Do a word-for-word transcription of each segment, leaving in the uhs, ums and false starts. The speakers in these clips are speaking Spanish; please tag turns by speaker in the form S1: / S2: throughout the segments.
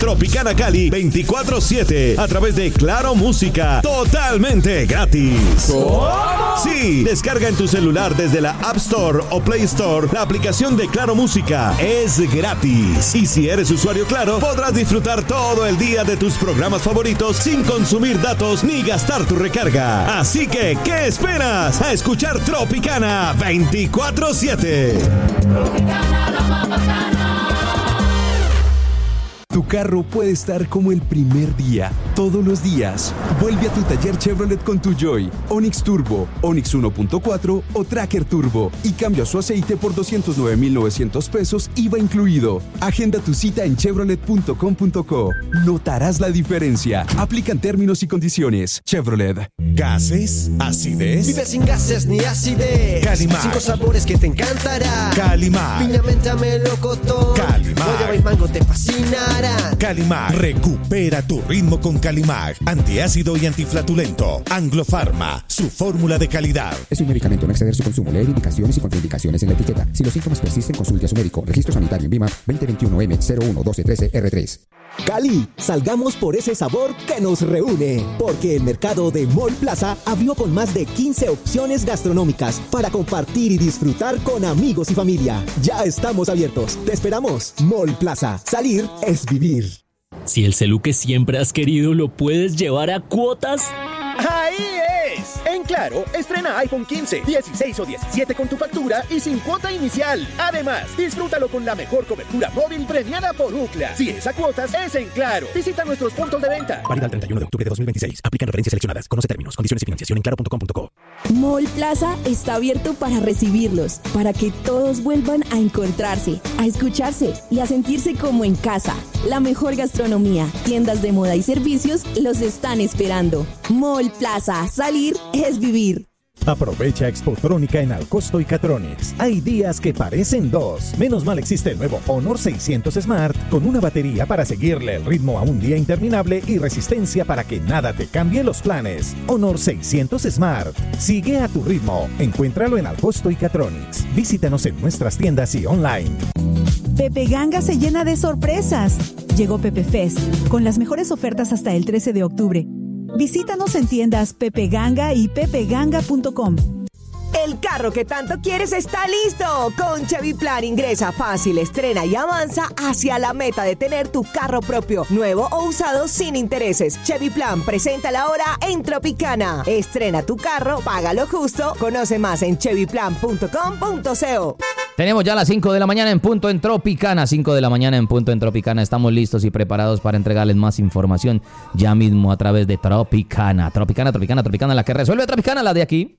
S1: Tropicana Cali veinticuatro siete a través de Claro Música, totalmente gratis.
S2: ¿Cómo?
S1: Sí, descarga en tu celular desde la App Store o Play Store la aplicación de Claro Música. Es gratis. Y si eres usuario Claro, podrás disfrutar todo el día de tus programas favoritos sin consumir datos ni gastar tu recarga. Así que, ¿qué esperas? A escuchar Tropicana veinticuatro siete.
S2: Tropicana, la más bacana.
S3: Tu carro puede estar como el primer día, todos los días. Vuelve a tu taller Chevrolet con tu Joy, Onix Turbo, Onix uno punto cuatro o Tracker Turbo y cambia su aceite por doscientos nueve mil novecientos pesos, I V A incluido. Agenda tu cita en chevrolet punto com punto co. Notarás la diferencia. Aplican términos y condiciones. Chevrolet.
S4: ¿Gases? ¿Acidez?
S5: Vive sin gases ni acidez.
S4: Calimar.
S5: Cinco sabores que te encantará.
S4: Calimar.
S5: Piña, menta, melocotón.
S4: Calimar.
S5: Guayaba y mango te fascinará.
S4: Calimar. Recupera tu ritmo con Calimar. Antiácido y antiflatulento. Anglo Pharma. Su fórmula de calidad.
S6: Es un medicamento, no exceder su consumo. Leer indicaciones y contraindicaciones en la etiqueta. Si los síntomas persisten, consulte a su médico. Registro sanitario en VIMA veinte veintiuno M cero uno doce trece R tres.
S7: Cali, salgamos por ese sabor que nos reúne, porque el mercado de Mall Plaza abrió con más de quince opciones gastronómicas para compartir y disfrutar con amigos y familia. Ya estamos abiertos, te esperamos. Mall Plaza, salir es vivir.
S8: Si el celu que siempre has querido lo puedes llevar a cuotas.
S9: ¡Ahí es! En Claro, estrena iPhone quince, dieciséis o diecisiete con tu factura y sin cuota inicial. Además, disfrútalo con la mejor cobertura móvil premiada por Ookla. Si es a cuotas, es en Claro. Visita nuestros puntos de venta.
S10: Válida el treinta y uno de octubre de dos mil veintiséis. Aplican referencias seleccionadas. Conoce términos, condiciones y financiación en claro punto com punto co.
S11: Mall Plaza está abierto para recibirlos, para que todos vuelvan a encontrarse, a escucharse y a sentirse como en casa. La mejor gastronomía, tiendas de moda y servicios los están esperando. Mall Plaza, salir es vivir.
S12: Aprovecha Expotrónica en Alcosto y Catronics. Hay días que parecen dos. Menos mal existe el nuevo Honor seiscientos Smart con una batería para seguirle el ritmo a un día interminable y resistencia para que nada te cambie los planes. Honor seiscientos Smart. Sigue a tu ritmo. Encuéntralo en Alcosto y Catronics. Visítanos en nuestras tiendas y online.
S13: Pepe Ganga se llena de sorpresas. Llegó Pepe Fest con las mejores ofertas hasta el trece de octubre. Visítanos en tiendas Pepe Ganga y pepe ganga punto com.
S14: El carro que tanto quieres está listo. Con Chevy Plan ingresa fácil, estrena y avanza hacia la meta de tener tu carro propio, nuevo o usado sin intereses. Chevy Plan presenta la hora en Tropicana. Estrena tu carro, págalo justo. Conoce más en chevy plan punto com punto co.
S15: Tenemos ya las cinco de la mañana en punto en Tropicana. cinco de la mañana en punto en Tropicana. Estamos listos y preparados para entregarles más información ya mismo a través de Tropicana. Tropicana, Tropicana, Tropicana, la que resuelve. Tropicana, la de aquí.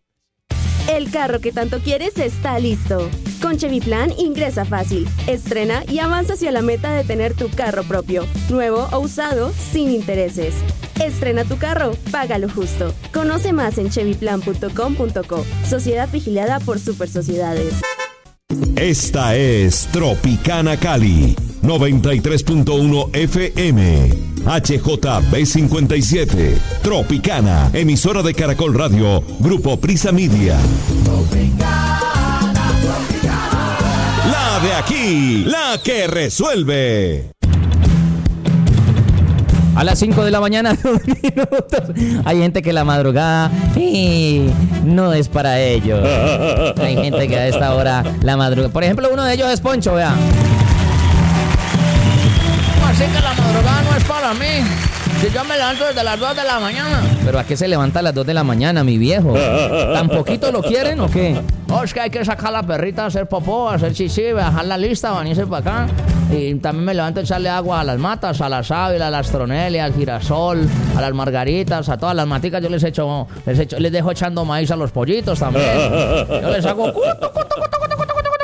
S16: El carro que tanto quieres está listo. Con Chevy Plan ingresa fácil, estrena y avanza hacia la meta de tener tu carro propio, nuevo o usado, sin intereses. Estrena tu carro, págalo justo. Conoce más en chevy plan punto com punto co. Sociedad vigilada por Super Sociedades.
S1: Esta es Tropicana Cali, noventa y tres punto uno F M, H J B cincuenta y siete, Tropicana, emisora de Caracol Radio, Grupo Prisa Media.
S2: Tropicana, Tropicana.
S1: La de aquí, la que resuelve.
S15: A las cinco de la mañana, dos minutos. Hay gente que la madrugada eh, no es para ellos. Hay gente que a esta hora la madrugada. Por ejemplo, uno de ellos es Poncho, vea.
S17: Así que la madrugada no es para mí. Si yo me levanto desde las dos de la mañana.
S15: ¿Pero a qué se levanta a las dos de la mañana, mi viejo? ¿Tan poquito lo quieren o qué?
S17: Oh, es que hay que sacar a la perrita a hacer popó, a hacer chichi, bajar la lista, venirse para acá. Y también me levanto a echarle agua a las matas, a la sábila, a la astronelia, al girasol, a las margaritas, a todas las maticas. Yo les echo, les echo, les dejo echando maíz a los pollitos también. Yo les hago cuto, cuto, cuto, cuto, cuto, cuto.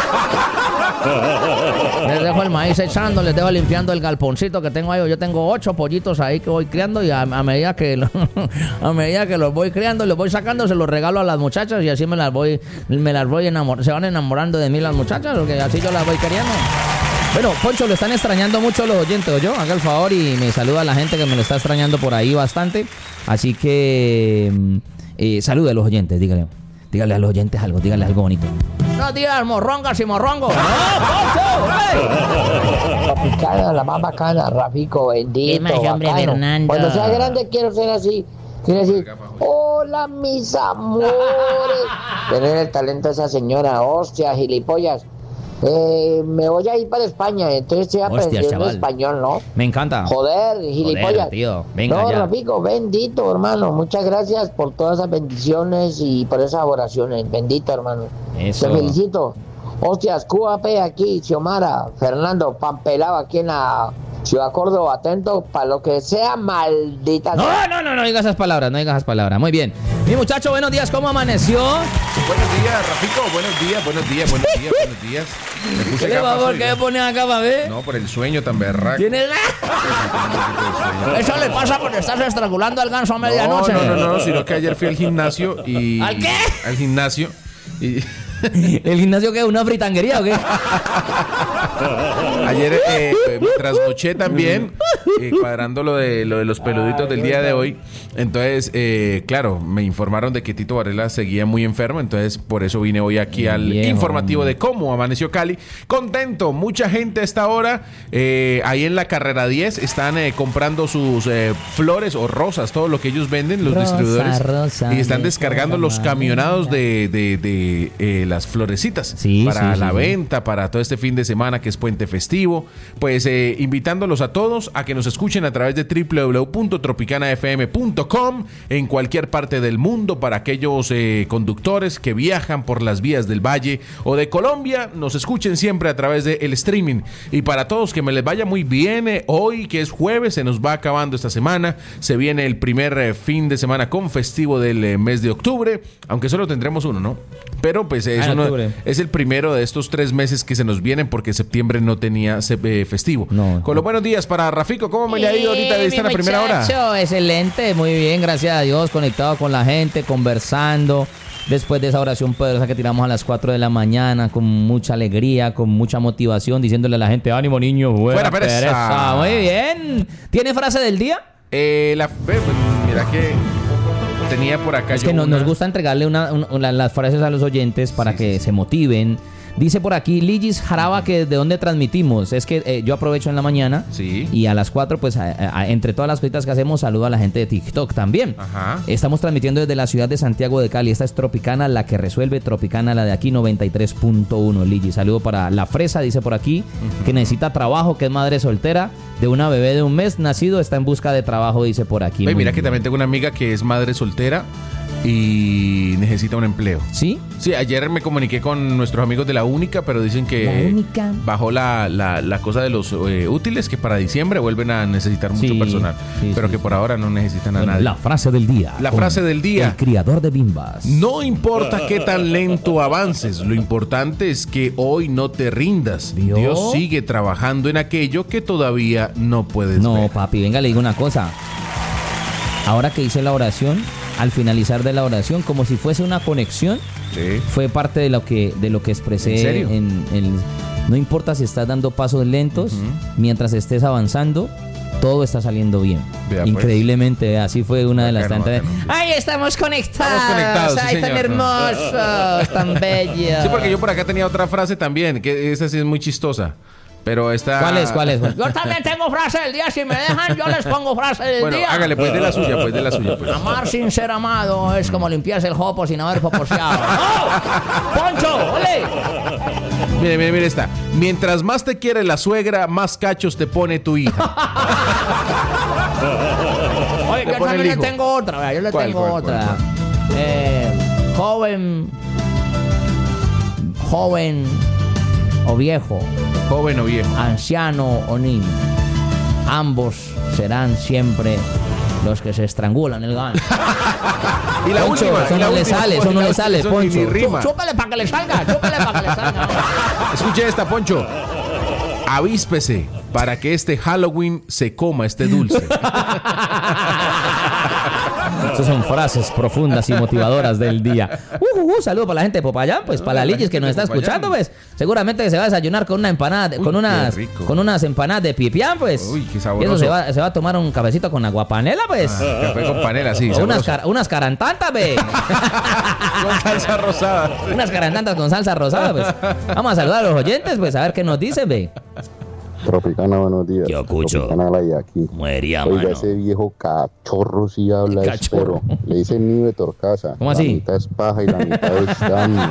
S17: Les dejo el maíz echando, les dejo limpiando el galponcito que tengo ahí. Yo tengo ocho pollitos ahí que voy criando y a, a medida que lo, a medida que los voy criando y los voy sacando, se los regalo a las muchachas y así me las voy, me las voy enamorando. Se van enamorando de mí las muchachas, porque así yo las voy queriendo. Bueno, Poncho, lo están extrañando mucho los oyentes, ¿o yo? Haga el favor y me saluda a la gente que me lo está extrañando por ahí bastante. Así que eh, salude a los oyentes, dígale. Dígale a los oyentes algo, dígale algo bonito. No digas morrongas y morrongos. ¡No, Poncho!
S18: Tropicana, la más bacana, Rafico, bendito.
S17: ¿Qué más, hombre,
S18: bacano.
S17: Fernando?
S18: Cuando sea grande quiero ser así. Quiero decir, hola mis amores. Tener el talento de esa señora, hostia, gilipollas. Eh, me voy a ir para España, entonces estoy aprendiendo
S15: chaval.
S18: español, ¿no?
S15: Me encanta.
S18: Joder, gilipollas.
S15: Joder, tío. Venga
S18: no,
S15: ya.
S18: Rafico, bendito, hermano. Muchas gracias por todas esas bendiciones y por esas oraciones. Bendito, hermano.
S15: Eso.
S18: Te felicito. Hostias, Q A P aquí, Xiomara, Fernando, Pampelado aquí en la Ciudad Córdoba. Atento para lo que sea, maldita.
S15: No, no, no, no digas esas palabras, no digas esas palabras. Muy bien. Mi muchacho, buenos días, ¿cómo amaneció?
S19: Buenos días, Rafico, buenos días, buenos días, buenos días, buenos días. Me puse
S15: ¿Qué le va,
S19: gafas
S15: por
S19: hoy,
S15: qué
S19: ¿no?
S15: me pones acá, para ver?
S19: No, por el sueño tan berraco.
S15: ¿Tienes
S17: Eso le pasa cuando estás estrangulando al ganso a medianoche.
S19: No, no, no, no, sino que ayer fui al gimnasio y...
S17: ¿Al qué?
S19: Al gimnasio y...
S15: ¿El gimnasio qué? ¿Una fritanguería o qué?
S19: Ayer eh, me trasnoché también, eh, cuadrando lo de, lo de los peluditos del día de hoy. Entonces, eh, claro, me informaron de que Tito Varela seguía muy enfermo. Entonces, por eso vine hoy aquí al
S15: Bien,
S19: informativo de cómo amaneció Cali. Contento, mucha gente a esta hora. Eh, ahí en la carrera diez están eh, comprando sus eh, flores o rosas, todo lo que ellos venden, los
S15: Rosa,
S19: distribuidores.
S15: rosa,
S19: y están
S15: de
S19: descargando
S15: toda
S19: los camionados de, de, de eh, las florecitas
S15: Sí,
S19: para
S15: sí,
S19: la
S15: sí, sí.
S19: venta, para todo este fin de semana que es puente festivo. Pues eh, invitándolos a todos a que nos escuchen a través de doble u doble u doble u punto tropicana f m punto com en cualquier parte del mundo. Para aquellos eh, conductores que viajan por las vías del Valle o de Colombia, nos escuchen siempre a través del streaming. Y para todos que me les vaya muy bien, eh, hoy que es jueves, se nos va acabando esta semana, se viene el primer eh, fin de semana con festivo del eh, mes de octubre, aunque solo tendremos uno, ¿no? Pero pues es,
S15: Ah, en
S19: uno,
S15: octubre.
S19: es el primero de estos tres meses que se nos vienen porque septiembre no tenía se- eh, festivo. Con los buenos días para Rafico, ¿cómo me le ha ido ahorita de esta en la primera hora?
S15: Muchacho, excelente, muy bien, gracias a Dios, conectado con la gente, conversando. Después de esa oración poderosa que tiramos a las cuatro de la mañana, con mucha alegría, con mucha motivación, diciéndole a la gente, ánimo niño, fuera,
S19: Fuera pereza.
S15: pereza. Muy bien. ¿Tiene frase del día?
S19: Eh, la, ve, pues, mira que tenía por acá
S15: Es
S19: yo
S15: que no-
S19: una-
S15: nos gusta entregarle una, un- una- las frases a los oyentes para que se motiven. Dice por aquí Ligis Jaraba que de dónde transmitimos. Es que eh, yo aprovecho en la mañana y a las cuatro, pues a- a- entre todas las cositas que hacemos, saludo a la gente de TikTok también.
S19: Ajá.
S15: Estamos transmitiendo desde la ciudad de Santiago de Cali. Esta es Tropicana, la que resuelve. Tropicana, la de aquí, noventa y tres punto uno. Ligis, saludo para la Fresa, dice por aquí, que necesita trabajo, que es madre soltera de una bebé de un mes nacido, está en busca de trabajo, dice por aquí.
S19: Ve,
S15: Muy
S19: mira que
S15: bien.
S19: también tengo una amiga que es madre soltera y necesita un empleo.
S15: ¿Sí?
S19: Sí, ayer me comuniqué con nuestros amigos de la Única, pero dicen que
S15: La Única.
S19: bajó la, la, la cosa de los eh, útiles, que para diciembre vuelven a necesitar mucho
S15: Sí,
S19: personal,
S15: sí,
S19: pero
S15: sí,
S19: que por ahora no necesitan a
S15: Bueno,
S19: nadie.
S15: la frase del día.
S19: La
S15: con
S19: frase del día.
S15: El criador de bimbas.
S19: No importa qué tan lento avances, lo importante es que hoy no te rindas.
S15: ¿Vio?
S19: Dios sigue trabajando en aquello que todavía no puedes
S15: No,
S19: ver.
S15: papi, venga, le digo una cosa. Ahora que hice la oración, al finalizar de la oración, como si fuese una conexión, fue parte de lo que, de lo que expresé.
S19: ¿En serio?
S15: en el- no importa si estás dando pasos lentos, mientras estés avanzando, todo está saliendo bien.
S19: Vea, pues.
S15: Increíblemente, así fue una de las
S19: Bacano,
S15: tantas.
S19: bacano.
S15: ¡Ay, estamos conectados!
S19: Estamos conectados, sí,
S15: ¡Ay, tan
S19: señor.
S15: hermosos! ¡Tan bellos!
S19: Sí, porque yo por acá tenía otra frase también, que esa sí es muy chistosa. Pero esta...
S15: ¿Cuál es? ¿Cuál es?
S17: Yo también tengo frase del día. Si me dejan, yo les pongo frase del
S19: Bueno,
S17: día.
S19: hágale pues de la suya, pues de la suya. Pues.
S17: Amar sin ser amado es como limpiarse el jopo sin haber poposeado. ¡Oh! ¡Poncho! ¡Ole!
S19: Mire, mire, mire esta. Mientras más te quiere la suegra, más cachos te pone tu hija.
S17: Oye,
S19: Le
S17: yo
S19: pone el
S17: también le
S19: hijo.
S17: tengo otra. vea, Yo le
S19: ¿Cuál,
S17: tengo
S19: cuál,
S17: otra.
S19: cuál,
S17: Eh, joven. Joven o viejo.
S19: Joven o viejo.
S17: Anciano o niño. Ambos serán siempre los que se estrangulan el ganso.
S19: Y la
S15: Poncho,
S19: última,
S15: eso
S19: y la
S15: no le
S19: última,
S15: sale, eso
S19: y
S15: no
S19: la
S15: le
S19: última,
S15: sale,
S19: eso ni-
S15: Poncho.
S19: ni rima.
S17: Chúpale para que le salga, chúpale para que le salga.
S19: Escuche esta, Poncho. Avíspese para que este Halloween se coma este dulce.
S15: Esas son frases profundas y motivadoras del día. Uh, uh, uh, saludo para la gente de Popayán, pues para la Lilis que nos está escuchando, pues seguramente se va a desayunar con una empanada, de,
S19: Uy,
S15: con unas
S19: rico.
S15: con unas empanadas de pipián, pues.
S19: Uy, qué
S15: Y
S19: sabroso.
S15: eso se va, se va a tomar un cafecito con aguapanela, pues.
S19: Ah, café con panela, sí.
S15: O unas,
S19: sabroso.
S15: car- unas carantantas, ve.
S19: Con salsa rosada.
S15: Unas carantantas con salsa rosada, pues. Vamos a saludar a los oyentes, pues, a ver qué nos dicen, ve.
S20: Tropicana, buenos días.
S15: Yo escucho.
S20: Tropicana, la de aquí.
S15: Muería,
S20: Oiga,
S15: mano.
S20: ese viejo cachorro sí habla, es,
S15: Cachorro.
S20: pero le dicen nieve torcaza.
S15: ¿Cómo
S20: La
S15: así?
S20: mitad es paja y la mitad es daño.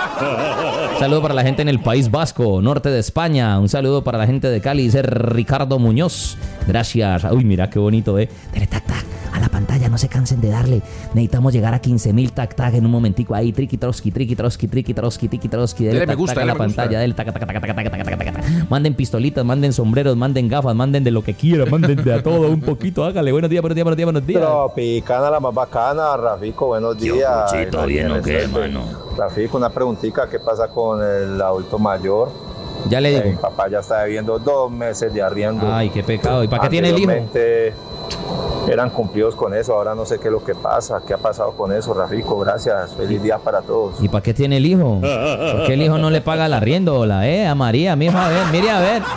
S15: Un saludo para la gente en el País Vasco, norte de España. Un saludo para la gente de Cali, dice Ricardo Muñoz. Gracias. Uy, mira qué bonito, ¿eh? Dale tac tac a la pantalla, no se cansen de darle. Necesitamos llegar a quince mil tac tac en un momentico ahí. Triqui troski, triqui troski, triqui troski, triqui troski. Dale
S19: Dele me
S15: tac,
S19: gusta,
S15: tac a
S19: dele
S15: la
S19: me gusta.
S15: pantalla, dale tac tac tac tac tac tac tac tac tac. Manden pistolitas, manden sombreros, manden gafas, manden de lo que quieran, manden de a todo un poquito. Hágale. Buenos días, buenos días, buenos días, buenos días.
S21: Tropicana, la más bacana, Rafico, buenos días.
S15: Cuchito, bien, ¿o qué, mano?
S21: Rafico, una preguntita, ¿qué pasa con el adulto mayor?
S15: Ya le
S21: Eh, mi
S15: digo.
S21: papá ya está debiendo dos meses de arriendo.
S15: Ay, qué pecado. ¿Y para qué tiene el hijo?
S21: Anteriormente eran cumplidos con eso, ahora no sé qué es lo que pasa, qué ha pasado con eso, Rafico, gracias, feliz día para todos.
S15: ¿Y para qué tiene el hijo? ¿Por qué el hijo no le paga el arriendo? La, eh, a María, mija, a ver, mire a ver.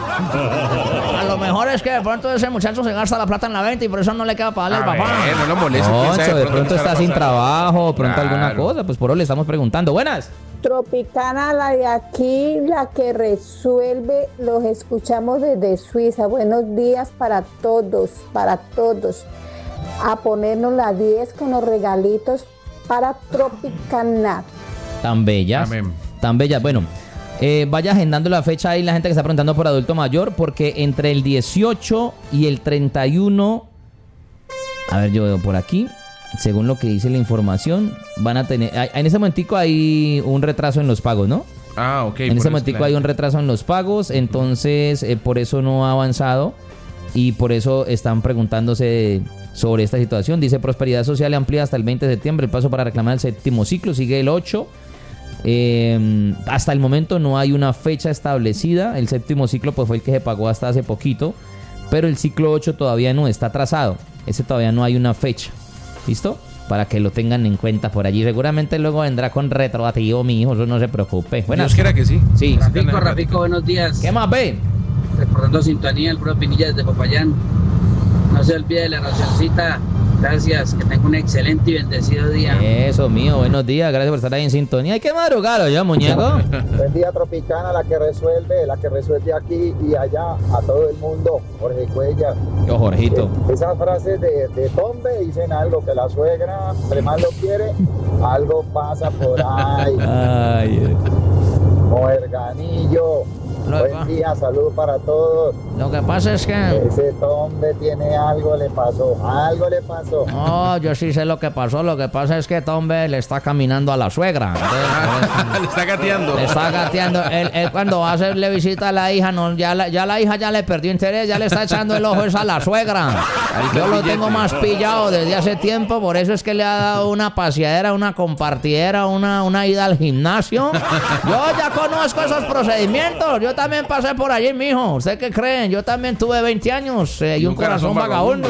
S17: A lo mejor es que de pronto ese muchacho se gasta la plata en la venta y por eso no le queda pagarle al
S19: A
S17: papá.
S19: ver, no lo moleste. quién sabe
S15: Concho, de
S19: qué
S15: pronto
S19: estará
S15: está sin
S19: pasando.
S15: trabajo, de pronto alguna
S19: Claro.
S15: cosa, pues por eso le estamos preguntando. Buenas.
S22: Tropicana, la de aquí, la que resuelve, los escuchamos desde Suiza. Buenos días para todos, para todos. A ponernos la diez con los regalitos para Tropicana.
S15: Tan bellas.
S19: Amén.
S15: Tan bellas. Bueno, eh, vaya agendando la fecha ahí la gente que está preguntando por adulto mayor, porque entre el dieciocho y el treinta y uno, a ver, yo veo por aquí, según lo que dice la información, van a tener, hay- en ese momentico hay un retraso en los pagos, ¿no?
S19: Ah, ok.
S15: En
S19: por
S15: ese
S19: eso
S15: momentico
S19: la-
S15: hay un retraso en los pagos, entonces eh, por eso no ha avanzado y por eso están preguntándose sobre esta situación. Dice Prosperidad Social amplía hasta el veinte de septiembre el plazo para reclamar el séptimo ciclo, sigue el ocho. Eh, hasta el momento no hay una fecha establecida. El séptimo ciclo pues fue el que se pagó hasta hace poquito, pero el ciclo ocho todavía no está atrasado. Ese todavía no hay una fecha. ¿Listo? Para que lo tengan en cuenta por allí. Seguramente luego vendrá con retroactivo, mi hijo, eso no se preocupe. Buenas.
S19: Dios quiera que sí.
S15: Sí.
S23: Rafico, Rafico, buenos días.
S15: ¿Qué más ve?
S23: Recordando sintonía, el Bro Pinilla desde Popayán. No se olvide de la oracióncita. Gracias, que tenga un excelente y bendecido día.
S15: Eso, mío, buenos días, gracias por estar ahí en sintonía. Hay que madrugar, ¿ya, muñeco?
S21: Buen día, Tropicana, la que resuelve, la que resuelve aquí y allá a todo el mundo, Jorge Cuellar.
S15: Yo, Jorgito.
S21: Eh, esas frases de, de Tombe dicen algo, que la suegra, entre más lo quiere, algo pasa por ahí.
S15: Ay, eh.
S21: Moerganillo, buen día, saludos para todos.
S17: Lo que pasa es que...
S21: Ese Tombe tiene algo, le pasó, algo le pasó.
S17: No, yo sí sé lo que pasó. Lo que pasa es que Tombe le está caminando a la suegra. Entonces,
S19: Le está gateando.
S17: le está gateando. Él, él cuando va a hacerle visita a la hija, no, ya, la, ya la hija ya le perdió interés, ya le está echando el ojo es a la suegra. Yo lo tengo más pillado desde hace tiempo, por eso es que le ha dado una paseadera, una compartidera, una, una ida al gimnasio. Yo ya conozco esos procedimientos. Yo también pasé por allí, mijo. ¿Usted qué creen? Yo también tuve veinte años eh, y, un corazón, vagabundo.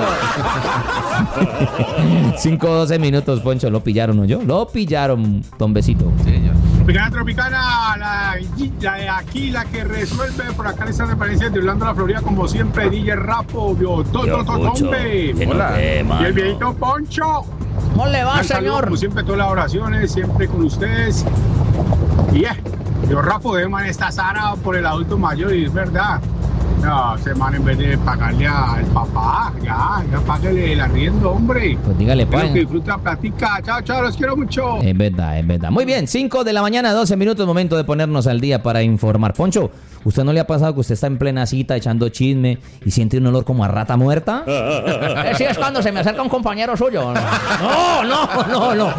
S15: cinco doce minutos, Poncho, lo pillaron, ¿no? Yo, lo pillaron, Tombecito.
S24: Tropicana, Tropicana, la, la de aquí, la que resuelve. Por acá le están apareciendo de Orlando, la Florida, como siempre, D J Rapo, yo, todo,
S17: Yo
S24: todo,
S17: escucho.
S24: Tombe.
S17: Que no
S24: Hola.
S17: te,
S24: Y
S17: mano.
S24: el viejito Poncho.
S17: ¿Cómo le va,
S24: Un saludo,
S17: señor?
S24: Como siempre, todas las oraciones, siempre con ustedes. Y yeah, yo, Rapo, de man está sarado por el adulto mayor, y es verdad. No, ese man, en vez de pagarle al papá, ya, ya págale el arriendo, hombre.
S15: Pues dígale,
S24: Espero
S15: pa.
S24: que disfruta la platica. Chao, chao, los quiero mucho.
S15: Es verdad, es verdad. Muy bien, cinco de la mañana, doce minutos, momento de ponernos al día para informar. Poncho, ¿usted no le ha pasado que usted está en plena cita echando chisme y siente un olor como a rata muerta?
S17: Eh, sí, es cuando se me acerca un compañero suyo. No, no, no, no.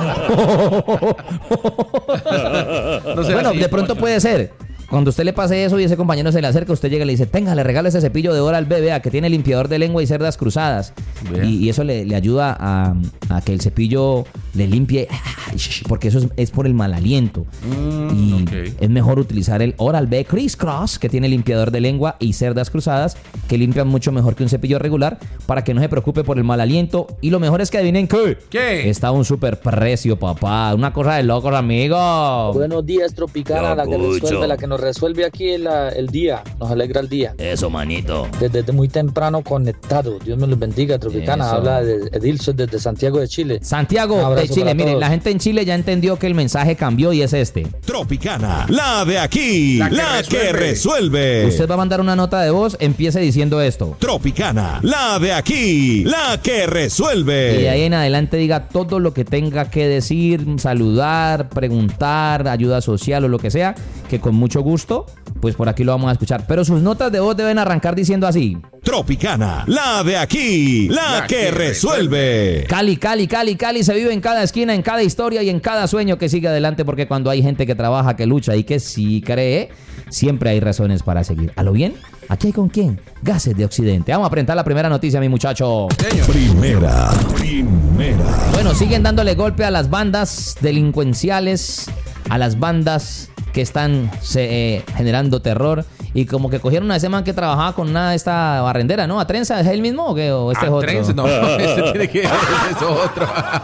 S19: No sea
S15: Bueno,
S19: así,
S15: de pronto
S19: Poncho.
S15: puede ser. Cuando usted le pase eso y ese compañero se le acerca, usted llega y le dice, tenga, le regalo ese cepillo de Oral B, vea, que tiene limpiador de lengua y cerdas cruzadas.
S19: Vea.
S15: Y, y eso le, le ayuda a, a que el cepillo le limpie, porque eso es, es por el mal aliento.
S19: Mm,
S15: y
S19: okay.
S15: es mejor utilizar el Oral-B Crisscross, que tiene limpiador de lengua y cerdas cruzadas, que limpian mucho mejor que un cepillo regular, para que no se preocupe por el mal aliento. Y lo mejor es que adivinen qué.
S19: ¿Qué?
S15: Está a un super precio, papá. Una cosa de locos, amigo.
S3: Buenos días, Tropicana, la que resuelve, la que nos resuelve aquí el, el día, nos alegra el día.
S8: Eso, manito.
S3: Desde, desde muy temprano conectado. Dios me los bendiga, Tropicana.
S15: Eso.
S3: Habla de Edilson desde Santiago de Chile.
S15: Santiago de Chile, miren, la gente en Chile ya entendió que el mensaje cambió y es este.
S1: Tropicana, la de aquí, la que, la resuelve. que resuelve.
S15: Usted va a mandar una nota de voz, empiece diciendo esto.
S1: Tropicana, la de aquí, la que resuelve.
S15: Y de ahí en adelante diga todo lo que tenga que decir, saludar, preguntar, ayuda social o lo que sea, que con mucho gusto, pues por aquí lo vamos a escuchar. Pero sus notas de voz deben arrancar diciendo así.
S1: Tropicana, la de aquí, la, la que, que resuelve.
S15: Cali, Cali, Cali, Cali se vive en cada esquina, en cada historia y en cada sueño que sigue adelante, porque cuando hay gente que trabaja, que lucha y que sí cree, siempre hay razones para seguir. ¿A lo bien? ¿Aquí hay con quién? Gases de Occidente. Vamos a presentar la primera noticia, mi muchacho.
S1: Primera, primera.
S15: Bueno, siguen dándole golpe a las bandas delincuenciales, a las bandas que están se, eh, generando terror. Y como que cogieron a ese man que trabajaba con una de esta barrendera, ¿no? ¿A Trenza es él mismo o qué? ¿O este
S19: ¿A
S15: es otro?
S19: Trenza? No, este tiene que ser es otro.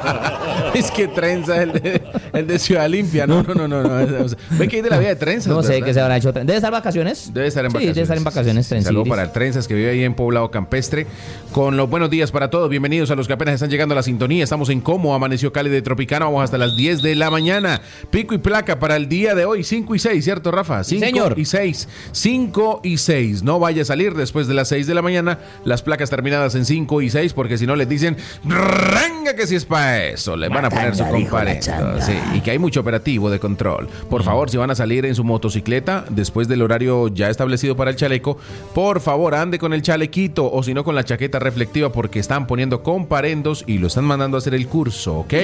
S19: Es que Trenza es el de, el de Ciudad Limpia. No, no, no, no. no. O sea, ¿ve que hay de la vida de Trenza?
S15: No sé
S19: ¿verdad?
S15: qué se habrá hecho. ¿Debe estar en vacaciones?
S19: Debe estar en
S15: sí,
S19: vacaciones.
S15: debe estar en vacaciones.
S19: Sí, sí. Saludo para el Trenzas que vive ahí en Poblado Campestre. Con los buenos días para todos. Bienvenidos a los que apenas están llegando a la sintonía. Estamos en Como Amaneció Cali de Tropicana. Vamos hasta las diez de la mañana. Pico y placa para el día de hoy. cinco y seis, ¿cierto, Rafa? cinco
S15: Señor.
S19: y seis. cinco y seis. No vaya a salir después de las seis de la mañana las placas terminadas en cinco y seis, porque si no les dicen ¡ranga que si es para eso! Les van a poner su comparendo. Sí, y que hay mucho operativo de control. Por favor, si van a salir en su motocicleta después del horario ya establecido para el chaleco, por favor ande con el chalequito o si no con la chaqueta reflectiva, porque están poniendo comparendos y lo están mandando a hacer el curso, ¿ok?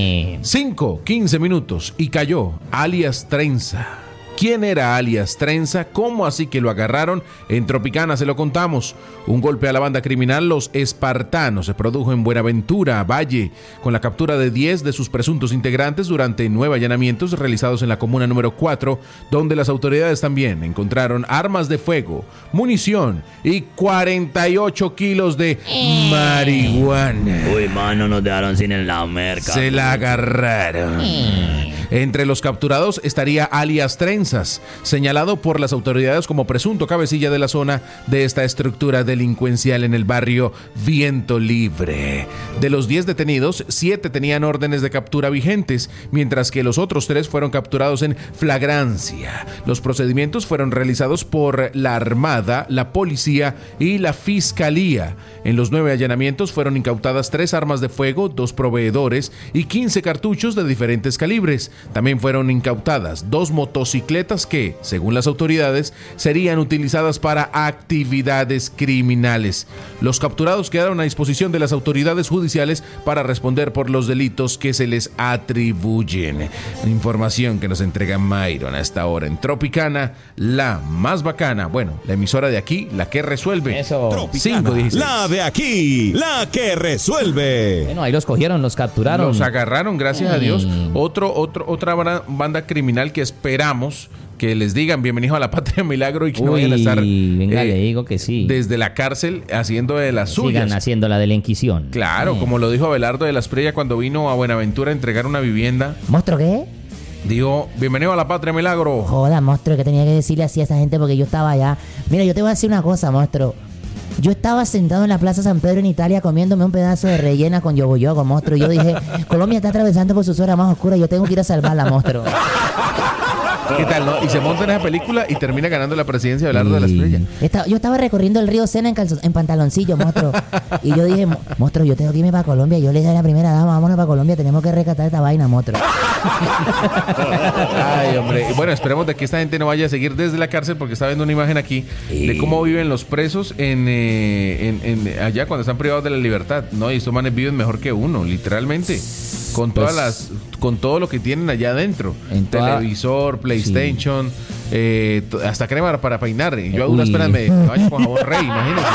S19: cinco, quince minutos y cayó alias Trenza. ¿Quién era alias Trenza? ¿Cómo así que lo agarraron? En Tropicana se lo contamos. Un golpe a la banda criminal Los Espartanos se produjo en Buenaventura, Valle, con la captura de diez de sus presuntos integrantes durante nueve allanamientos realizados en la comuna número cuatro, donde las autoridades también encontraron armas de fuego, munición y cuarenta y ocho kilos de eh. marihuana.
S8: Uy, mano, nos dejaron sin el la merca.
S19: Se la agarraron. Eh. Entre los capturados estaría alias Trenzas, señalado por las autoridades como presunto cabecilla de la zona de esta estructura delincuencial en el barrio Viento Libre. De los diez detenidos, siete tenían órdenes de captura vigentes, mientras que los otros tres fueron capturados en flagrancia. Los procedimientos fueron realizados por la Armada, la Policía y la Fiscalía. En los nueve allanamientos fueron incautadas tres armas de fuego, dos proveedores y quince cartuchos de diferentes calibres. También fueron incautadas dos motocicletas que, según las autoridades, serían utilizadas para actividades criminales. Los capturados quedaron a disposición de las autoridades judiciales para responder por los delitos que se les atribuyen. Información que nos entrega Myron a esta hora en Tropicana, la más bacana. Bueno, la emisora de aquí, la que resuelve.
S15: Eso.
S1: Tropicana, la de aquí, la que resuelve.
S15: Bueno, ahí los cogieron, los capturaron.
S19: Los agarraron, gracias a Dios. Otro, otro, otra banda criminal que esperamos que les digan bienvenido a la Patria Milagro y que
S15: Uy,
S19: no vayan a estar
S15: venga, eh, le digo que sí.
S19: desde la cárcel haciendo de las suyas.
S15: Sigan haciendo la de la Inquisición.
S19: Claro, eh. como lo dijo Abelardo de la Espriella cuando vino a Buenaventura a entregar una vivienda.
S4: ¿Monstruo qué?
S19: Digo, bienvenido a la Patria Milagro.
S4: Joda, monstruo, que tenía que decirle así a esa gente porque yo estaba allá. Mira, yo te voy a decir una cosa, monstruo. Yo estaba sentado en la Plaza San Pedro en Italia comiéndome un pedazo de rellena con yogo yogo, monstruo. Y yo dije, Colombia está atravesando por sus horas más oscuras, yo tengo que ir a salvarla, monstruo.
S19: ¿Qué tal, no? Y se monta en esa película y termina ganando la presidencia de Abelardo de la Espriella.
S4: Estaba, yo estaba recorriendo el río Sena en, calzo, en pantaloncillo, monstruo. Y yo dije, monstruo, yo tengo que irme para Colombia. Yo le dije a la primera dama, vámonos para Colombia, tenemos que rescatar esta vaina, monstruo.
S19: Ay, hombre. Bueno, esperemos de que esta gente no vaya a seguir desde la cárcel, porque está viendo una imagen aquí de cómo viven los presos en, eh, en, en allá cuando están privados de la libertad, ¿no? Y estos manes viven mejor que uno, literalmente. Con todas pues, las, con todo lo que tienen allá adentro. En televisor, toda... PlayStation, sí. eh, hasta crema para peinar. Y yo a duras penas me, me baño con jabón Rey, imagínense.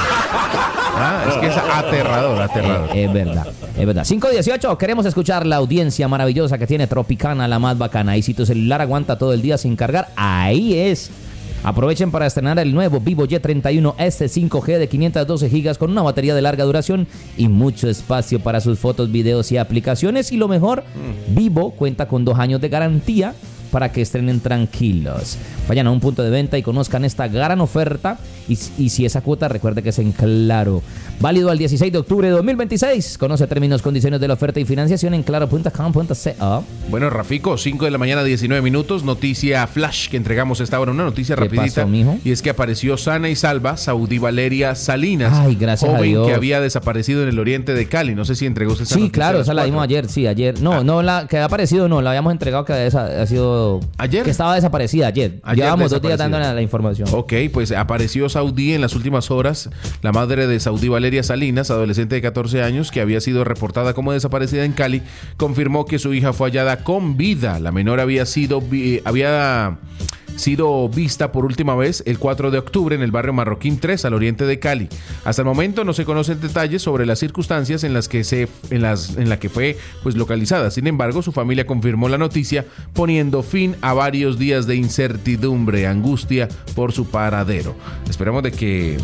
S19: Ah, es que es aterrador, aterrador.
S15: Eh, es verdad, es verdad. cinco dieciocho, queremos escuchar la audiencia maravillosa que tiene Tropicana, la más bacana. Y si tu celular aguanta todo el día sin cargar, ahí es. Aprovechen para estrenar el nuevo Vivo Y treinta y uno S cinco G de quinientos doce gigas con una batería de larga duración y mucho espacio para sus fotos, videos y aplicaciones. Y lo mejor, mm. Vivo cuenta con dos años de garantía para que estrenen tranquilos. Vayan a un punto de venta y conozcan esta gran oferta. Y, y si esa cuota, recuerde que es en Claro. Válido al dieciséis de octubre de dos mil veintiséis. Conoce términos, condiciones de la oferta y financiación en claro punto com punto co.
S19: Bueno, Rafico, cinco de la mañana, diecinueve minutos. Noticia flash que entregamos esta hora. Una noticia
S15: ¿Qué
S19: rapidita.
S15: pasó, mijo?
S19: Y es que apareció sana y salva Saudí Valeria Salinas.
S15: Ay, gracias
S19: joven
S15: a Dios.
S19: que había desaparecido en el oriente de Cali. No sé si entregó esa
S15: Sí,
S19: noticia.
S15: claro,
S19: a las
S15: esa la
S19: cuatro.
S15: dimos ayer, sí, ayer. No, ah. no, la que ha aparecido, no, la habíamos entregado que ha sido...
S19: ¿Ayer?
S15: Que estaba desaparecida ayer.
S19: Ayer
S15: Llevamos dos días
S19: desaparecida.
S15: dándole la información.
S19: Ok, pues apareció Saudí en las últimas horas. La madre de Saudí Valeria Salinas, adolescente de catorce años, que había sido reportada como desaparecida en Cali, confirmó que su hija fue hallada con vida. La menor había sido... Vi- había... sido vista por última vez el cuatro de octubre en el barrio Marroquín tres al oriente de Cali. Hasta el momento no se conocen detalles sobre las circunstancias en las que se en las en la que fue pues localizada. Sin embargo, su familia confirmó la noticia, poniendo fin a varios días de incertidumbre, angustia por su paradero. Esperemos de que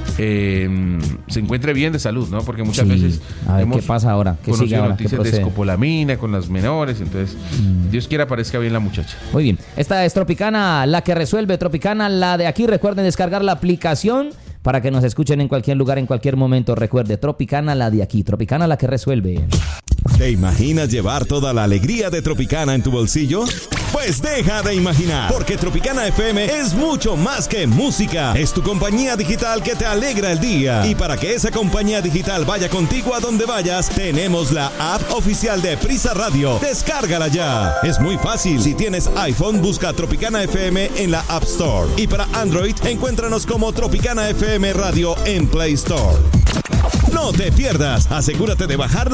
S19: eh, se encuentre bien de salud, ¿no? Porque muchas
S15: Sí.
S19: veces
S15: A ver
S19: hemos
S15: qué pasa ahora, qué sigue
S19: conocido
S15: ahora, qué
S19: noticias de
S15: procede.
S19: escopolamina con las menores, entonces
S15: Mm.
S19: Dios quiera parezca bien la muchacha.
S15: Muy bien. Esta es Tropicana, la que resuelve. Tropicana, la de aquí. Recuerden descargar la aplicación para que nos escuchen en cualquier lugar, en cualquier momento. Recuerde, Tropicana, la de aquí. Tropicana, la que resuelve.
S1: ¿Te imaginas llevar toda la alegría de Tropicana en tu bolsillo? Pues deja de imaginar, porque Tropicana F M es mucho más que música. Es tu compañía digital que te alegra el día. Y para que esa compañía digital vaya contigo a donde vayas, tenemos la app oficial de Prisa Radio. Descárgala ya. Es muy fácil. Si tienes iPhone, busca Tropicana F M en la App Store. Y para Android, encuéntranos como Tropicana F M Radio en Play Store. No te pierdas. Asegúrate de bajarla